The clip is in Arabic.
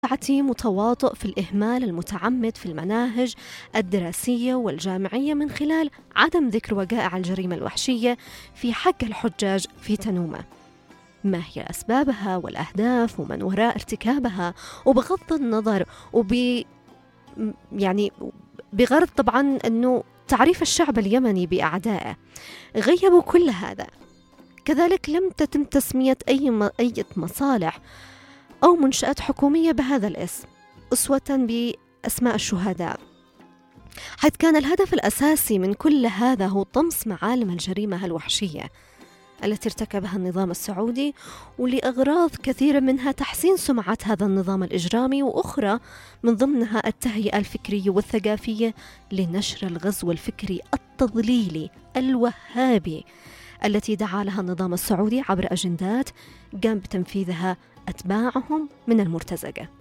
تعتيم متواطئ في الإهمال المتعمد في المناهج الدراسية والجامعية من خلال عدم ذكر وقائع الجريمة الوحشية في حق الحجاج في تنومة. ما هي أسبابها والأهداف ومن وراء ارتكابها، وبغض النظر يعني بغرض طبعا أنه تعريف الشعب اليمني بأعدائه، غيبوا كل هذا. كذلك لم تتم تسمية أي مصالح أو منشآت حكومية بهذا الاسم أسوة بأسماء الشهداء، حيث كان الهدف الأساسي من كل هذا هو طمس معالم الجريمة الوحشية التي ارتكبها النظام السعودي، ولأغراض كثيرة منها تحسين سمعة هذا النظام الإجرامي، وأخرى من ضمنها التهيئة الفكرية والثقافية لنشر الغزو الفكري التضليلي الوهابي التي دعا لها النظام السعودي عبر أجندات قام بتنفيذها أتباعهم من المرتزقة.